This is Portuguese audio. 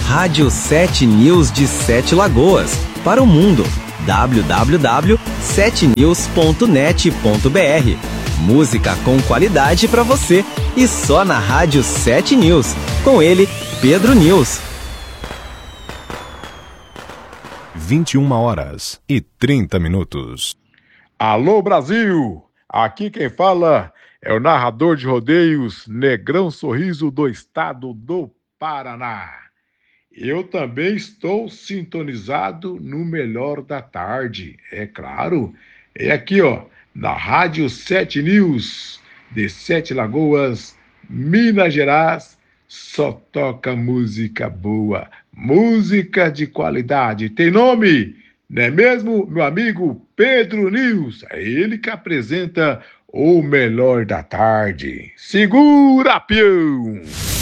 Rádio 7 News de Sete Lagoas, para o mundo. www.7news.net.br. Música com qualidade para você e só na Rádio 7 News. Com ele, Pedro News. 21h30. Alô, Brasil! Aqui quem fala é o narrador de rodeios Negrão Sorriso do estado do Paraná. Eu também estou sintonizado no Melhor da Tarde, é claro. É aqui, ó, na Rádio 7 News de Sete Lagoas, Minas Gerais. Só toca música boa, música de qualidade. Tem nome, não é mesmo, meu amigo Pedro News? É ele que apresenta o Melhor da Tarde. Segura, peão!